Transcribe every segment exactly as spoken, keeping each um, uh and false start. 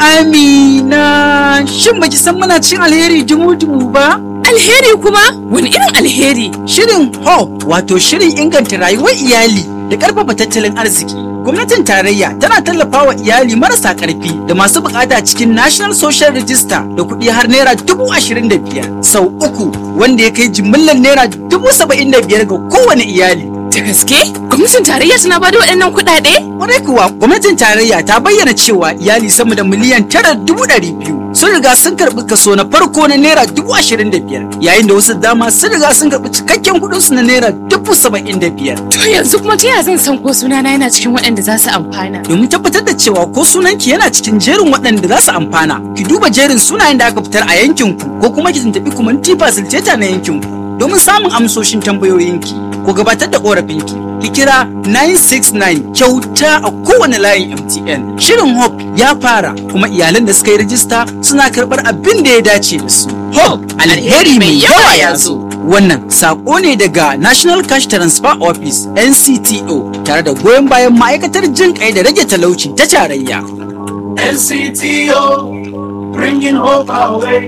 Amina, shin baki san muna cin alheri dumu-dumu ba? Alheri kuma? Wani irin alheri? Shirin Hope, wato shirin inganta rayuwar iyali da ƙarfafa tattalin arziki. Gwamnatin tarayya tana tallafawa iyali marasa ƙarfi da masu buƙata cikin National Social Register da kuɗi har naira dubu ashirin da biyar sau uku, wanda ya kai jimillar naira dubu saba'in da biyar ga kowane iyali. Da gaske? Gwamnatin tarayya tana bada waɗannan kuɗaɗe? Kwarai kuwa, gwamnatin tarayya ta bayyana cewa iyali sama da miliyan tara dubu ɗari biyu sun riga sun karɓi kaso na farko na naira dubu ashirin da biyar, yayin da wasu dama sun riga sun karɓi cikakken kuɗinsu na naira dubu saba'in da biyar. To yanzu kuma ta yaya zan san ko sunana yana cikin waɗanda za su amfana? Domin tabbatar da cewa ko sunanki yana cikin jerin waɗanda za su amfana, ki duba jerin sunayen da aka fitar a yankinku ko kuma ki tuntuɓi kumanti facilitator na yankinku domin samun amsoshin tambayoyinki ko gabatar da ƙorafinki. Ki kira nine six nine kyauta a kowane layin M T N. Shirin Hope ya fara kuma iyalan da suka yi rajista suna karɓar abin da ya dace da su. Hope, alheri mai yawa ya zo. Wannan saƙo ne daga National Cash Transfer Office N C T O tare da goyon bayan ma'aikatar jin ƙai da rage talauci ta tarayya. N C T O, bringing hope our way.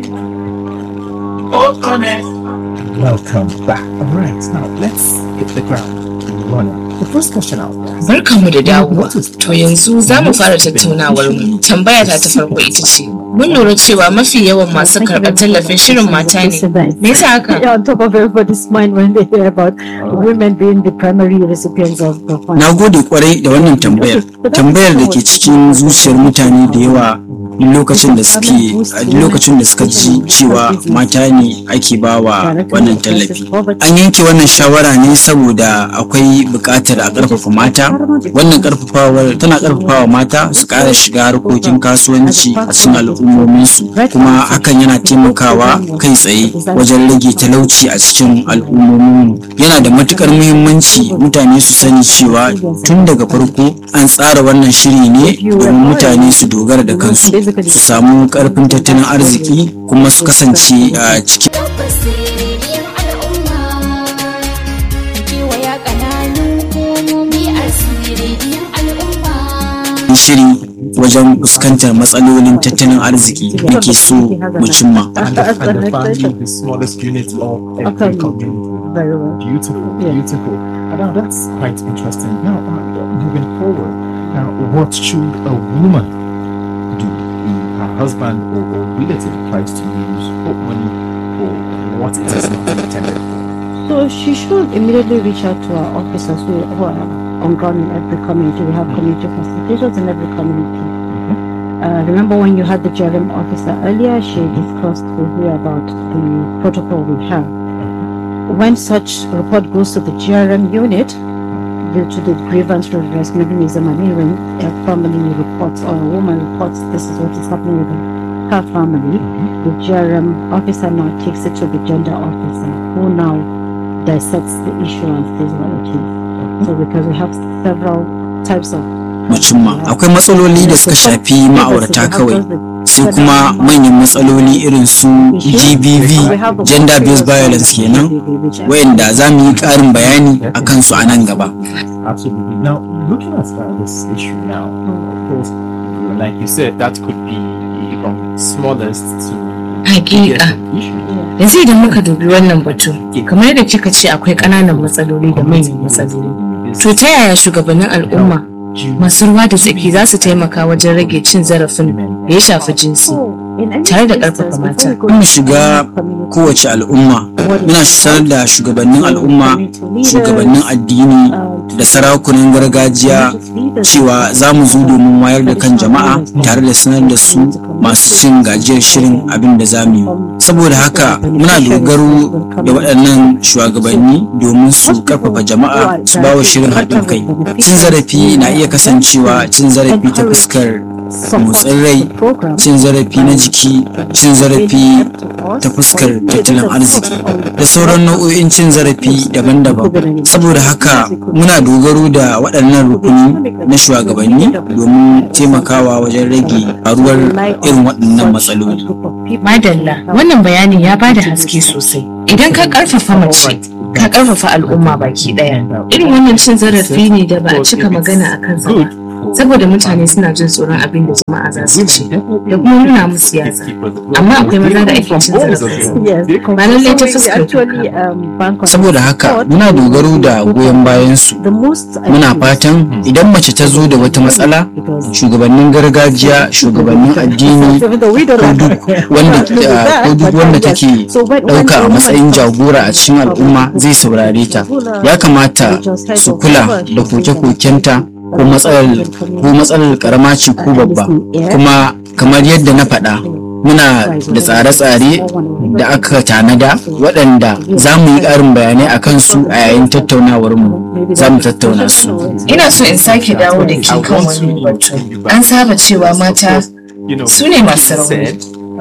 Hope Connect. Welcome back. All right, now let's hit the ground running. The first question out there. Barkanmu da dawowa. To yanzu za mu fara tattaunawar mu. Tambaya ta ta farko ita ce, mun lura cewa mafi yawan masu karɓar tallafin shirin mata ne. Me yasa haka? On top of everybody's mind when they hear about women being the primary recipients of the fund. Na gode kwarai da wannan tambayar. Tambayar da ke cikin zuciyar mutane da yawa lokacin da suke a lokacin da suka ji cewa mata ne ake bawa wannan tallafi. An yanke wannan shawara ne saboda akwai buƙatar a ƙarfafa mata. Wannan ƙarfafawar tana ƙarfafawa mata su ƙara shiga harkokin kasuwanci a cikin al'ummominsu, kuma hakan yana taimakawa kai tsaye wajen rage talauci a cikin al'ummominmu. Yana da matuƙar muhimmanci mutane su sani cewa tun daga farko an tsara wannan shiri ne domin mutane su dogara da kansu, su samu ƙarfin tattalin arziki kuma su kasance a cikin shiri wajen fuskantar matsalolin tattalin arziki da ke so mu cimma. And the, and the family, the smallest unit of every community. Very well. Beautiful, beautiful. And now that's quite interesting. Now, uh, moving forward, now what should a woman do if her husband or, or relative tries to use hope money for what it is not intended for? So she should immediately reach out to our officers who, who are on ground in every community. We have community facilitators in every community. Uh, remember when you had the G R M officer earlier, she discussed with you about the protocol we have. When such report goes to the G R M unit, due to the grievance redress mechanism, and even a family reports or a woman reports this is what is happening with her family, the G R M officer now takes it to the gender officer, who now dissects the issue and says what it is. So because we have several types of mucimma akwai matsaloli da suka shafi ma'aurata kawai, sai kuma manyan matsaloli irin su G B V, gender based violence kenan, wayanda za mu yi ƙarin bayani a kansu a nan gaba. Absolutely. Now, looking at uh, this issue now, of course, like you said, that could be from smallest to Hakika. Yanzu idan muka dubi wannan batu, kamar yadda kika ce akwai ƙananan matsaloli da manyan matsaloli. To ta yaya shugabannin al'umma masu ruwa da tsaki za su taimaka wajen rage cin zarafin da ya shafi jinsi tare da ƙarfafa mata? Mu shiga kowace al'umma, muna sanar da shugabannin al'umma, shugabannin addini da sarakunan gargajiya cewa za mu zo domin wayar da kan jama'a tare da sanar da su masu cin gajiyar shirin abin da za mu yi. Saboda haka muna dogaro da waɗannan shugabanni domin su ƙarfafa jama'a su ba wa shirin haɗin kai. Cin zarafi na iya kasancewa cin zarafi ta fuskar motsin rai, cin zarafi na jiki, cin zarafi ta fuskar tattalin arziki da sauran nau'o'in cin zarafi daban-daban. Saboda haka muna dogaro da waɗannan rukuni na shugabanni domin taimakawa wajen rage faruwar irin waɗannan matsaloli. Madalla, wannan bayanin ya bada haske sosai. Idan ka ƙarfafa mace, ka ƙarfafa al'umma baki ɗaya. Irin wannan cin zarafi ne da ba a cika magana a kansa ba. saboda mutane suna jin tsoron abin da jama'a za su ce da kuma nuna musu yatsa. Amma akwai maza da ake cin zarafi ba lallai ta fuskar doka. Saboda haka muna dogaro da goyon bayan su. Muna fatan idan mace ta zo da wata matsala, shugabannin gargajiya, shugabannin addini ko duk wanda ko duk wanda take dauka a matsayin jagora a cikin al'umma zai saurare ta. Ya kamata su kula da koke-kokenta ko matsalar ko matsalar karama ce ko babba. Kuma kamar yadda na faɗa, muna da tsare-tsare da aka tanada waɗanda za mu yi ƙarin bayanai a kansu a yayin tattaunawarmu. Za mu tattauna su. Ina so in sake dawo da ke kan wani batu. An saba cewa mata su ne masu rauni.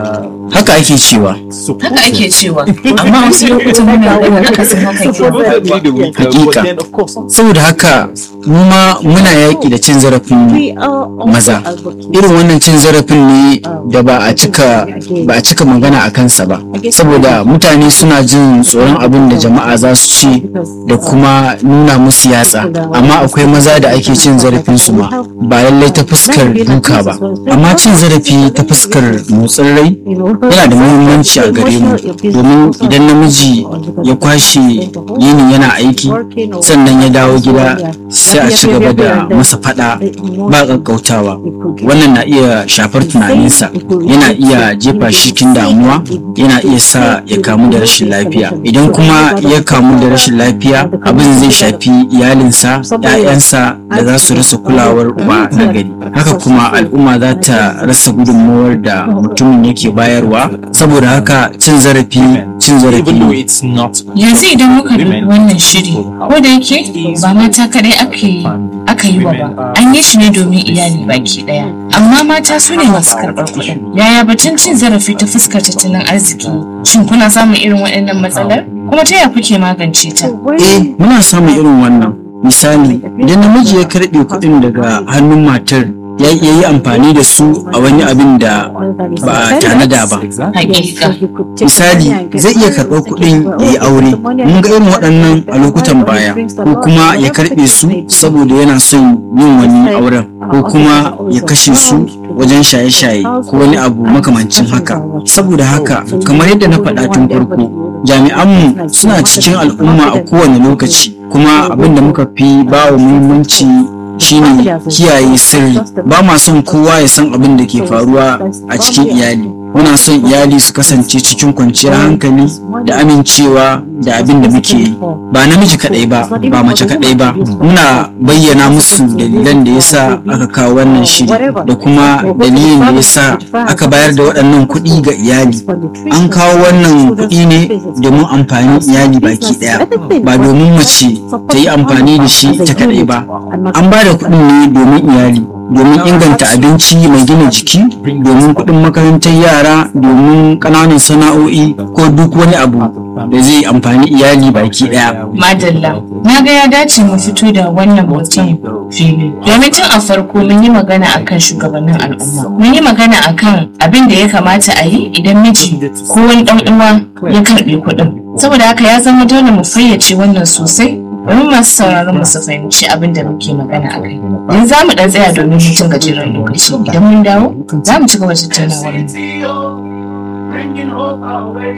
Haka ake cewa. Haka ake cewa, amma wasu lokutan muna ganin akasin haka ke. Hakika. Saboda haka mu ma muna yaƙi da cin zarafin maza. Irin wannan cin zarafin ne da ba a cika ba a cika magana a kansa ba. Saboda mutane suna jin tsoron abin da jama'a za su ce da kuma nuna musu yatsa. Amma akwai maza da ake cin zarafin su ma ba lallai ta fuskar duka ba. Amma cin zarafi ta fuskar motsin rai yana da muhimmanci a gare mu, domin idan namiji ya kwashe yini yana aiki sannan ya dawo gida sai a ci gaba da masa fada ba ƙaƙƙautawa, wannan na iya shafar tunaninsa, yana iya jefa shi cikin damuwa, yana iya sa ya kamu da rashin lafiya. Idan kuma ya kamu da rashin lafiya, abin zai shafi iyalinsa, 'ya'yansa da za su rasa kulawar uba na gari. Haka kuma al'umma za ta rasa gudunmawar da mutumin yake bayarwa. Saboda haka cin zarafi cin zarafi ne. Yanzu idan muka dubi wannan shiri, ko da yake ba mata kadai aka yi aka yi wa ba, an yi shi ne domin iyali baki daya, amma mata su ne masu karɓar kuɗin. Yaya batun cin zarafi ta fuskar tattalin arziki? Shin kuna samun irin waɗannan matsalar? Kuma ta yaya kuke magance ta? Eh, muna samun irin wannan. Misali, idan namiji ya karɓe kuɗin daga hannun matar, ya yi amfani da su a wani abin da ba a tanada ba. Hakika. Misali, zai iya karɓar kuɗin ya yi aure. Mun ga irin waɗannan a lokutan baya. Ko kuma ya karɓe su saboda yana son yin wani auren, ko kuma ya kashe su wajen shaye-shaye ko wani abu makamancin haka. Saboda haka, kamar yadda na faɗa tun farko, jami'anmu suna cikin al'umma a kowane lokaci, kuma abin da muka fi ba wa muhimmanci shine kiyaye sirri. Ba ma son kowa ya san abin da ke faruwa a cikin iyali. Muna son iyali su kasance cikin kwanciyar hankali da amincewa da abin da muke yi. Ba namiji kadai ba, ba mace kadai ba. Muna bayyana musu dalilan da yasa aka kawo wannan shiri da kuma dalilin da yasa aka bayar da waɗannan kuɗi ga iyali. An kawo wannan kuɗi ne domin amfanin iyali baki ɗaya, ba domin mace ta yi amfani da shi ta kadai ba. An ba da kuɗin ne domin iyali, domin inganta abinci mai gina jiki, domin kuɗin makarantar yara, domin ƙananan sana'o'i ko duk wani abu da zai amfani iyali baki ɗaya. Madalla, na ga ya dace mu fito da wannan mutum fili. Domin tun a farko mun yi magana akan shugabannin al'umma. Mun yi magana akan abin da ya kamata a yi idan miji ko wani ɗan uwa ya karɓe kuɗin. Saboda haka ya zama dole mu fayyace wannan sosai domin masu sauraron mu su fahimci abin da muke magana a kai. Yanzu za mu ɗan tsaya domin hutun gajeren lokaci. Idan mun dawo, za mu ci gaba da tattaunawar mu. Bringing hope our way.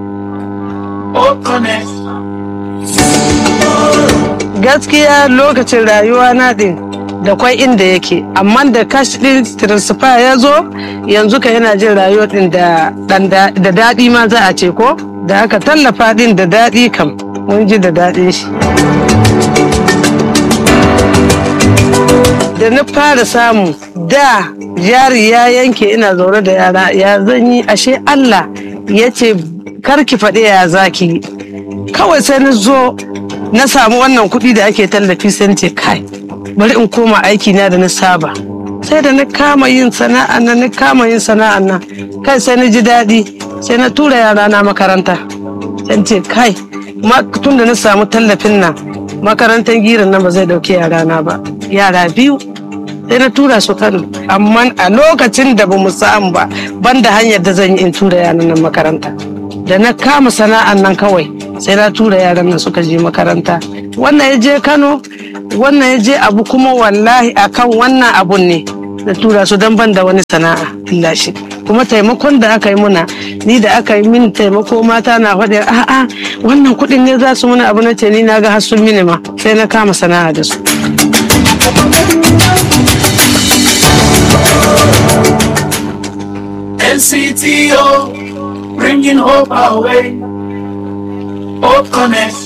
Hope Connect. Gaskiya lokacin rayuwa na din da kwai inda yake, amma da cash din transfer ya zo yanzu ka yana jin rayuwa din da da daɗi ma za a ce ko da aka tallafa din da daɗi kam mun ji da daɗin shi. Da na fara samu da jari ya yanke ina zaune da yara ya zan yi, ashe Allah ya ce karki faɗi ya zaki. Kawai sai na zo na samu wannan kuɗi da ake tallafi sai na ce kai bari in koma aiki na da na saba. Sai da na kama yin sana'an nan na kama yin sana'an nan kai sai na ji daɗi, sai na tura yara na makaranta. Sai ce kai tun da na samu tallafin nan makarantar giran nan ba zai dauke yara na ba, yara biyu sai na tura su Kano. Amma a lokacin da ba mu samu ba banda hanyar da zan yi in tura yaran nan makaranta, da na kama sana'an nan kawai sai na tura yaran nan suka je makaranta. Wannan ya je Kano, wannan ya je abu kuma wallahi akan wannan abun ne da tura su don ban da wani sana'a illa shi kuma taimakon da aka yi muna ni da aka yi min taimako mata na faɗi a'a wannan kuɗin ne za su muna abu na ce ni na ga har sun mini ma sai na kama sana'a da su. N C T O, bringing hope our way. Hope Connect.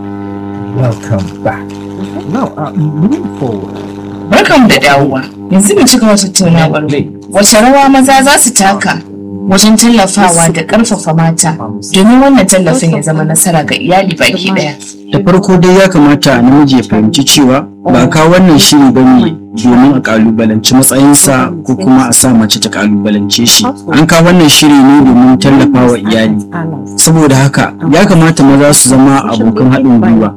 Welcome back. Now, uh, moving forward. Barkan da dawowa. Yanzu mu cika wata tattaunawar. Wace rawa maza za su taka wajen tallafawa da ƙarfafa mata domin wannan tallafin ya zama nasara ga iyali baki ɗaya? Da farko dai ya kamata namiji ya fahimci cewa ba ka wannan shiri ba ne domin a kalubalanci matsayinsa ko kuma a sa mace ta kalubalance shi. An ka wannan shiri ne domin tallafawa iyali. Saboda haka ya kamata maza su zama abokan haɗin gwiwa.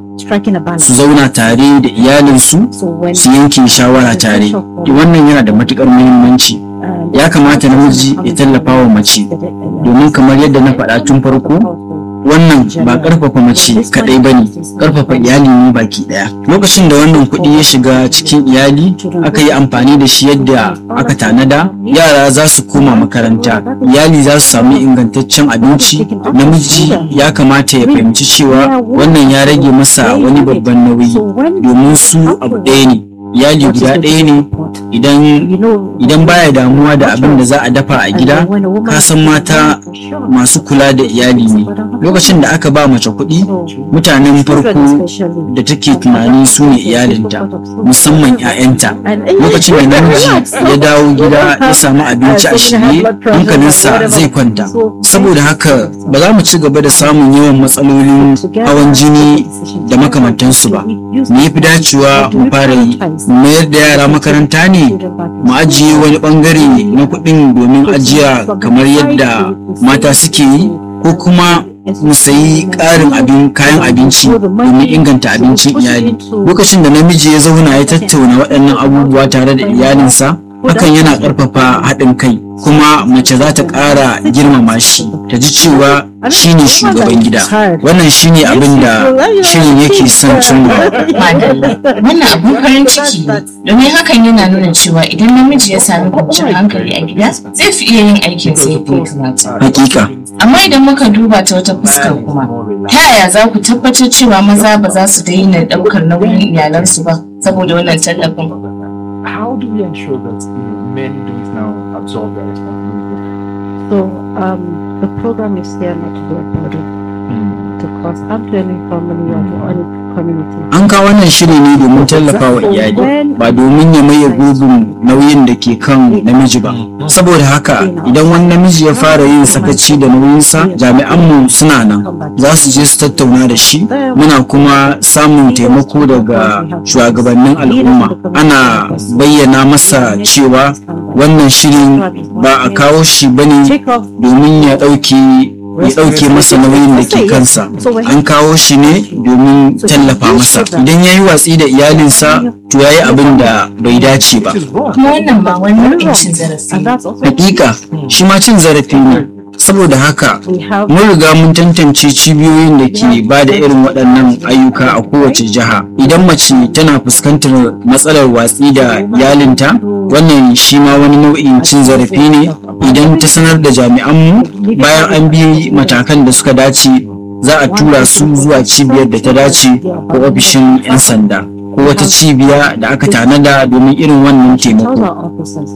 Su zauna tare da iyalinsu su yanke shawara tare. Wannan yana da matukar muhimmanci. Ya kamata namiji ya tallafa wa mace domin kamar yadda na faɗa tun farko wannan ba ƙarfafa mace kaɗai ba ne, ƙarfafa iyali ne baki ɗaya. Lokacin da wannan kuɗi ya shiga cikin iyali aka yi amfani da shi yadda aka tanada, yara za su koma makaranta, iyali za su sami ingantaccen abinci. Namiji ya kamata ya fahimci cewa wannan ya rage masa wani babban nauyi domin su abu ɗaya ne. Iyali guda ɗaya ne. idan idan baya damuwa da abin da za a dafa a gida, ka san mata masu kula da iyali ne. Lokacin da aka ba mace kuɗi, mutanen farko da take tunani su ne iyalinta, musamman 'ya'yanta. Lokacin da namiji ya dawo gida ya samu abinci a shirye, hankalinsa zai kwanta. Saboda haka ba za mu ci gaba da samun yawan matsalolin hawan jini da makamantansu ba. Me yafi dacewa mu fara yi? Mayar da yara makaranta ne, mu ajiye wani bangare na kuɗin domin ajiya kamar yadda mata suke yi, ko kuma mu sayi ƙarin abin kayan abinci domin inganta abincin iyali. Lokacin da namiji ya zauna ya tattauna waɗannan abubuwa tare da iyalinsa, hakan yana ƙarfafa haɗin kai, kuma mace za ta ƙara girmama shi, ta ji cewa shi ne shugaban gida. Wannan shi ne abin da shirin yake son cimma. Madalla, wannan abin farin ciki ne, domin hakan yana nuna cewa idan namiji ya sami kwanciyar hankali a gida zai fi iya yin aikin sa yadda ya kamata. Hakika. Amma idan muka duba ta wata fuskar kuma, ta yaya za ku tabbatar cewa maza ba za su daina ɗaukar nauyin iyalansu ba saboda wannan tallafin? How do we ensure that you know, men don't now absorb their responsibility? So um, the program is there not to be a burden to cause harm to any family or to any community. An kawo wannan shiri ne domin tallafa wa iyali, ba domin ya maye gurbin nauyin da ke kan namiji ba. Saboda haka idan wani namiji ya fara yin sakaci da nauyinsa, jami'anmu suna nan za su je su tattauna da shi. Muna kuma samun taimako daga shugabannin al'umma. Ana bayyana masa cewa wannan shirin ba a kawo shi bane domin ya ɗauki ya ɗauke masa nauyin da ke kansa, an kawo shi ne domin tallafa masa. Idan ya yi watsi da iyalinsa, to ya yi abin da bai dace ba. Kuma wannan ba wani nau'in cin zarafi ne. Hakika shi ma cin zarafi ne. Saboda haka mun riga mun tantance cibiyoyin da ke ba da irin waɗannan ayyuka a kowace jiha. Idan mace tana fuskantar matsalar watsi da iyalinta, wannan shi ma wani nau'in cin zarafi ne. Idan ta sanar da jami'anmu, bayan an bi matakan da suka dace, za a tura su zuwa cibiyar da ta dace ko ofishin 'yan sanda ko wata cibiya da aka tanada domin irin wannan taimako.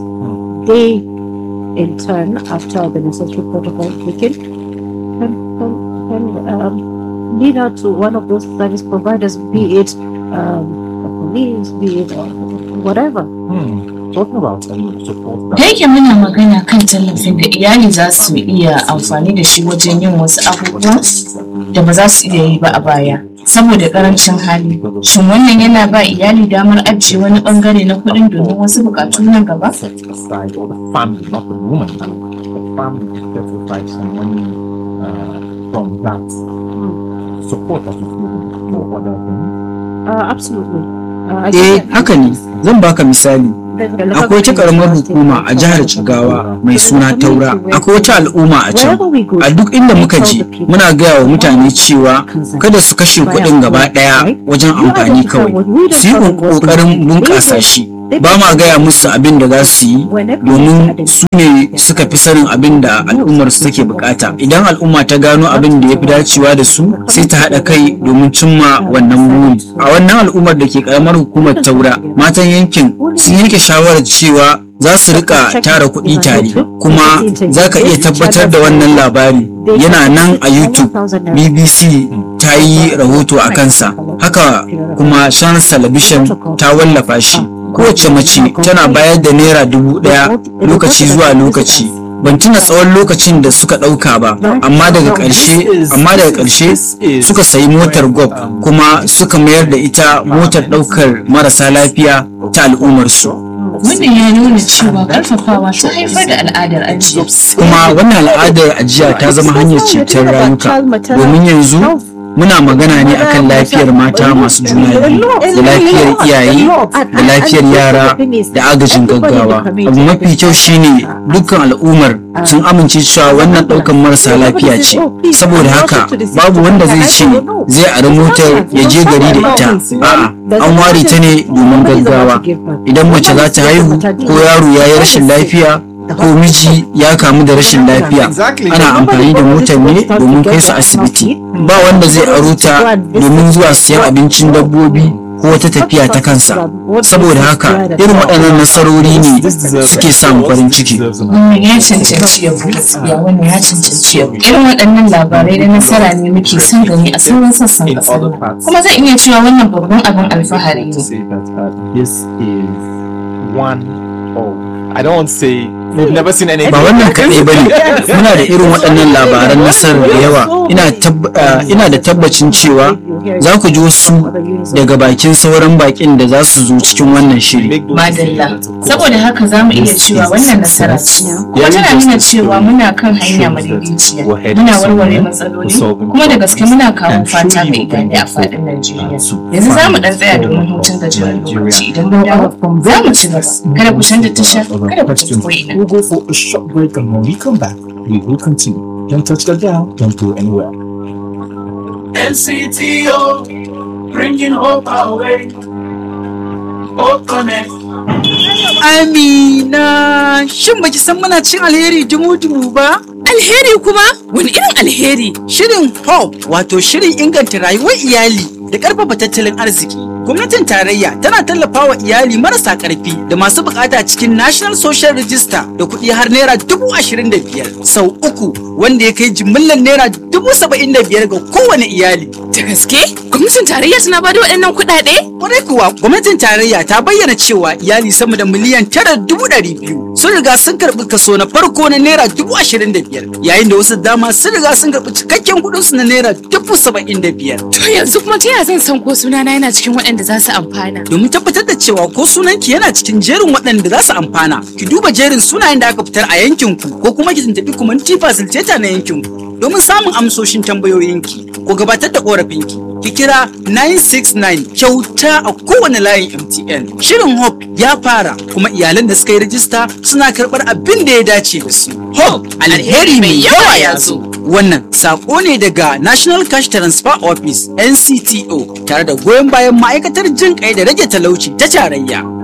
In turn, after the necessary protocol taken, can, can, can um, lead her to one of those service providers, be it um, the police, be it uh, whatever. Hmm. Talking about um, support. Da yake muna magana kan tallafin da iyali za su iya amfani da shi wajen yin wasu abubuwa da ba za su iya yi ba a baya saboda karancin hali. Shin wannan yana ba iyali damar ajiye wani bangare na kuɗin domin wasu bukatu nan gaba? Set aside, or the family, not the woman, the family set aside some money uh, from that support that is given for other things. Uh, absolutely. Uh, I Eh, think- haka ne. Zan baka misali. Akwai ta karamar hukuma a jihar Jigawa mai suna Taura. Akwai wata al'umma a can. A duk inda muka je muna gaya wa mutane cewa kada su kashe kuɗin gaba ɗaya wajen amfani kawai. Su yi ƙoƙarin bunƙasa shi. Ba ma gaya musu abin da za su yi domin su ne suka fi sanin abin da al'ummar su take bukata. Idan al'umma ta gano abin da ya fi dacewa da su sai ta haɗa kai domin cimma wannan buri. A wannan al'ummar da ke karamar hukumar Taura, matan yankin sun yanke shawarar cewa za su rika tara kuɗi tare, kuma za ka iya tabbatar da wannan labari yana nan a YouTube. B B C ta yi rahoto a kansa, haka kuma Channels Television ta wallafa shi. Kowace mace tana bayar da naira dubu ɗaya lokaci zuwa lokaci. Ban tuna tsawon lokacin da suka ɗauka ba, amma daga ƙarshe amma daga ƙarshe suka sayi motar gob, kuma suka mayar da ita motar ɗaukar marasa lafiya ta al'ummarsu. Wannan ya nuna cewa karfafawa ta haifar da al'adar ajiya. Kuma wannan al'adar ajiya ta zama hanyar ceton rayuka, domin yanzu muna magana ne akan lafiyar mata masu juna biyu, da lafiyar iyaye, da lafiyar yara, da agajin gaggawa. Abu mafi kyau shine dukkan al'ummar sun amince cewa wannan ɗaukan marasa lafiya ce. Saboda haka babu wanda zai ce zai ari motar ya je gari da ita. A'a, an ware ta ne domin gaggawa. Idan mace za ta haihu ko yaro ya yi rashin lafiya ko miji ya kamu da rashin lafiya, ana amfani da motar ne domin kai su asibiti. Ba wanda zai aro ta domin zuwa siyan abincin dabbobi ko wata tafiya ta kansa. Saboda haka irin waɗannan nasarori ne suke samun farin ciki. Wannan ya cancanci ya gaskiya, wannan ya cancanci ya. Irin waɗannan labarai da nasara ne muke son gani a sauran sassan ƙasar. Kuma zan iya cewa wannan babban abin alfahari ne. This is one of, I don't want to say we've never seen any. Ba wannan kaɗai ba ne, muna da irin waɗannan labaran nasarar da yawa. Ina tab- uh, ina da tabbacin cewa za ku ji wasu daga bakin sauran bakin da za su zo cikin wannan shiri. Madalla. Saboda haka za mu iya cewa wannan nasara ce. Kuma tana nuna cewa muna kan hanya madaidaiciya. Muna warware matsaloli, kuma da gaske muna kawo fata ga iyali a faɗin Najeriya. Yanzu za mu ɗan tsaya domin hutun gajeren lokaci. Idan mun dawo za mu ci gaba. Kada ku canza tasha, kada ku tafi ko'ina. We'll go for a short break, and when we come back, we will continue. Don't touch the dial, don't go anywhere. N C T O, bringing hope our way. Hope Connect. Amina, shin baki san muna cin alheri dumu-dumu ba? Alheri kuma? Wani irin alheri? Shirin Hope, wato shirin inganta rayuwar iyali da ƙarfafa tattalin arziki. Gwamnatin tarayya tana tallafawa iyali marasa ƙarfi da masu buƙata cikin National Social Register da kuɗi har naira dubu ashirin da biyar sau uku, wanda ya kai jimillar naira dubu saba'in da biyar ga kowane iyali. Da gaske? Gwamnatin tarayya tana bada waɗannan kuɗaɗe? Kwarai kuwa, gwamnatin tarayya ta bayyana cewa iyali sama da miliyan tara dubu ɗari biyu sun riga sun karɓi kaso na farko na naira dubu ashirin da biyar, yayin da wasu dama sun riga sun karɓi cikakken kuɗinsu na naira dubu saba'in da biyar. To yanzu kuma ta yaya zan san ko sunana yana cikin waɗanda za su amfana? Domin tabbatar da cewa ko sunanki yana cikin jerin waɗanda za su amfana, ki duba jerin sunayen da aka fitar a yankinku, ko kuma ki tuntuɓi community facilitator na yankinku domin samun amsoshin tambayoyinki ko gabatar da ƙorafinki. Ki kira nine six nine kyauta a kowane layin M T N. Shirin Hope ya fara, kuma iyalan da suka yi rajista suna karɓar abin da ya dace da su. Hope, alheri mai yawa ya zo. Wannan sako ne daga National Cash Transfer Office N C T O tare da goyon bayan ma'aikatar jin kai da rage talauci ta tarayya.